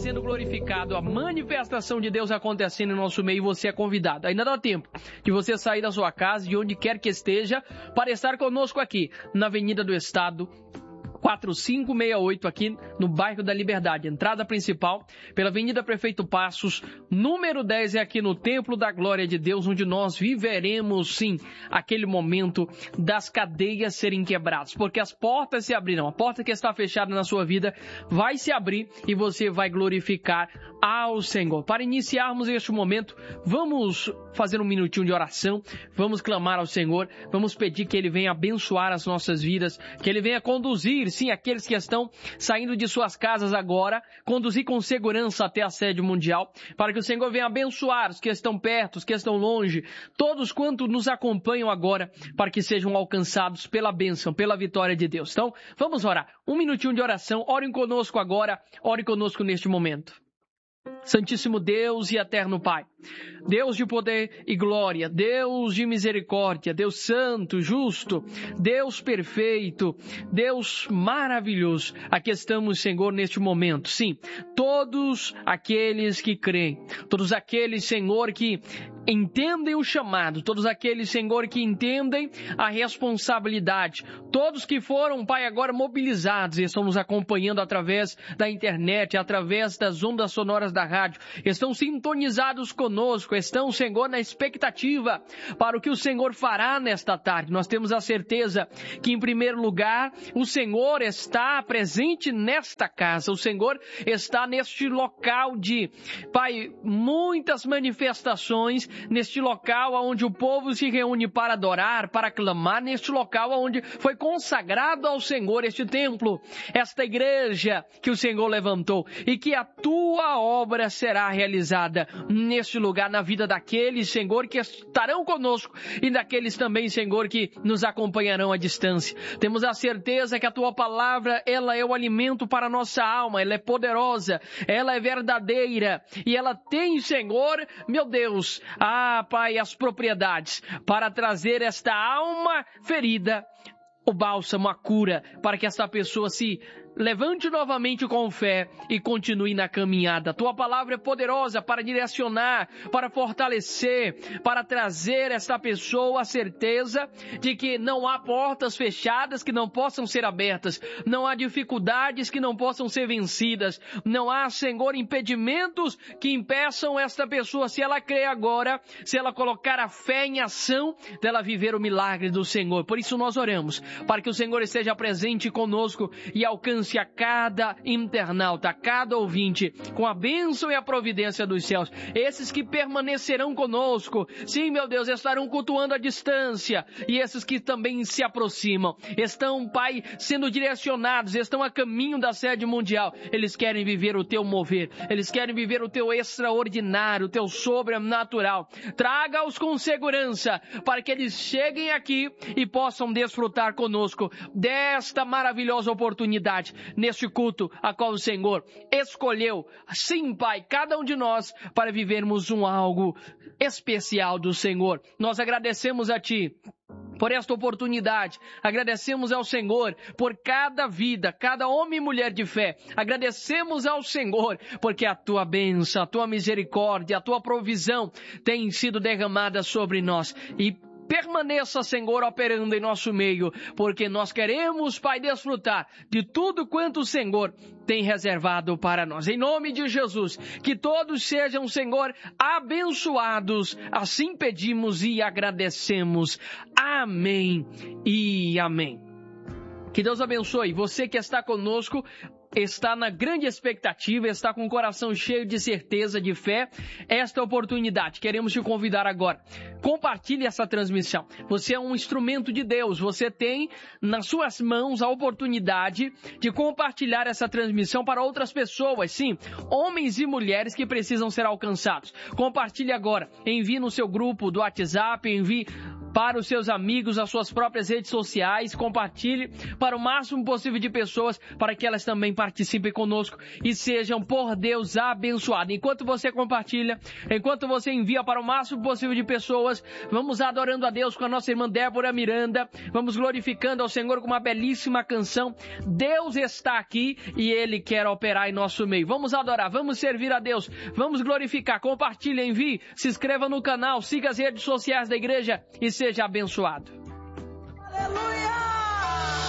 sendo glorificado, a manifestação de Deus acontecendo em nosso meio, você é convidado. Ainda dá tempo de você sair da sua casa, de onde quer que esteja, para estar conosco aqui, na Avenida do Estado, 4568, aqui no bairro da Liberdade, entrada principal, pela Avenida Prefeito Passos, número 10, é aqui no Templo da Glória de Deus, onde nós viveremos, sim, aquele momento das cadeias serem quebradas, porque as portas se abrirão, a porta que está fechada na sua vida vai se abrir e você vai glorificar ao Senhor. Para iniciarmos este momento, vamos fazer um minutinho de oração, vamos clamar ao Senhor, vamos pedir que Ele venha abençoar as nossas vidas, que Ele venha conduzir, sim, aqueles que estão saindo de suas casas agora, conduzir com segurança até a sede mundial, para que o Senhor venha abençoar os que estão perto, os que estão longe, todos quantos nos acompanham agora, para que sejam alcançados pela bênção, pela vitória de Deus. Então, vamos orar. Um minutinho de oração, orem conosco agora, orem conosco neste momento. Santíssimo Deus e eterno Pai, Deus de poder e glória, Deus de misericórdia, Deus santo, justo, Deus perfeito, Deus maravilhoso, aqui estamos, Senhor, neste momento. Sim, todos aqueles que creem, todos aqueles, Senhor, que entendem o chamado, todos aqueles, Senhor, que entendem a responsabilidade, todos que foram, Pai, agora mobilizados e estão nos acompanhando através da internet, através das ondas sonoras da rádio, estão sintonizados conosco, estão, Senhor, na expectativa para o que o Senhor fará nesta tarde. Nós temos a certeza que, em primeiro lugar, o Senhor está presente nesta casa, o Senhor está neste local de, Pai, muitas manifestações, neste local onde o povo se reúne para adorar, para clamar, neste local onde foi consagrado ao Senhor este templo, esta igreja que o Senhor levantou, e que a tua obra será realizada neste lugar, na vida daqueles, Senhor, que estarão conosco e daqueles também, Senhor, que nos acompanharão à distância. Temos a certeza que a tua palavra, ela é o alimento para a nossa alma, ela é poderosa, ela é verdadeira e ela tem, Senhor, meu Deus, Pai, as propriedades para trazer esta alma ferida, o bálsamo, a cura, para que esta pessoa se levante novamente com fé e continue na caminhada. Tua palavra é poderosa para direcionar, para fortalecer, para trazer esta pessoa a certeza de que não há portas fechadas que não possam ser abertas, não há dificuldades que não possam ser vencidas, não há, Senhor, impedimentos que impeçam esta pessoa, se ela crer agora, se ela colocar a fé em ação, dela viver o milagre do Senhor. Por isso nós oramos, para que o Senhor esteja presente conosco e alcance a cada internauta, a cada ouvinte, com a bênção e a providência dos céus. Esses que permanecerão conosco, sim, meu Deus, estarão cultuando à distância, e esses que também se aproximam, estão, Pai, sendo direcionados, estão a caminho da sede mundial. Eles querem viver o teu mover, eles querem viver o teu extraordinário, o teu sobrenatural. Traga-os com segurança, para que eles cheguem aqui e possam desfrutar conosco desta maravilhosa oportunidade, neste culto a qual o Senhor escolheu, sim, Pai, cada um de nós, para vivermos algo especial do Senhor. Nós agradecemos a Ti por esta oportunidade, agradecemos ao Senhor por cada vida, cada homem e mulher de fé, agradecemos ao Senhor porque a Tua bênção, a Tua misericórdia, a Tua provisão tem sido derramada sobre nós, e permaneça, Senhor, operando em nosso meio, porque nós queremos, Pai, desfrutar de tudo quanto o Senhor tem reservado para nós. Em nome de Jesus, que todos sejam, Senhor, abençoados. Assim pedimos e agradecemos. Amém e amém. Que Deus abençoe você que está conosco, está na grande expectativa, está com o coração cheio de certeza, de fé, esta oportunidade. Queremos te convidar agora. Compartilhe essa transmissão. Você é um instrumento de Deus. Você tem nas suas mãos a oportunidade de compartilhar essa transmissão para outras pessoas. Sim, homens e mulheres que precisam ser alcançados. Compartilhe agora. Envie no seu grupo do WhatsApp, envie para os seus amigos, as suas próprias redes sociais, compartilhe para o máximo possível de pessoas, para que elas também participem conosco e sejam, por Deus, abençoadas. Enquanto você compartilha, enquanto você envia para o máximo possível de pessoas, vamos adorando a Deus com a nossa irmã Débora Miranda, vamos glorificando ao Senhor com uma belíssima canção. Deus está aqui e Ele quer operar em nosso meio. Vamos adorar, vamos servir a Deus, vamos glorificar. Compartilhe, envie, se inscreva no canal, siga as redes sociais da igreja e seja abençoado.